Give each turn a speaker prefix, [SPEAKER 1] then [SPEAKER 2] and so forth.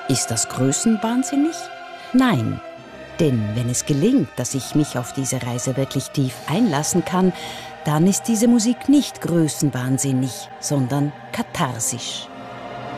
[SPEAKER 1] Ist das größenwahnsinnig? Nein, denn wenn es gelingt, dass ich mich auf diese Reise wirklich tief einlassen kann, dann ist diese Musik nicht größenwahnsinnig, sondern katharsisch.